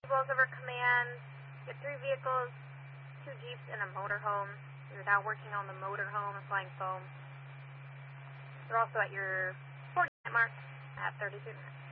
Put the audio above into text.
Vehicles over command. You have 3 vehicles, 2 Jeeps, and a motorhome. You're now working on the motorhome and flying foam. They're also at your coordinate mark at 32 minutes.